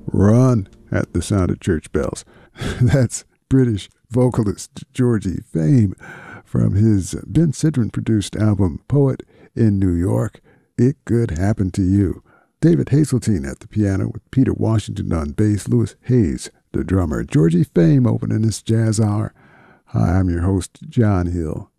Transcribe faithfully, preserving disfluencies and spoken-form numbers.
Run at the sound of church bells. That's British vocalist Georgie Fame from his Ben Sidran-produced album Poet in New York. It Could Happen to You. David Hazeltine at the piano with Peter Washington on bass, Louis Hayes, the drummer. Georgie Fame opening this jazz hour. Hi, I'm your host, John Hill.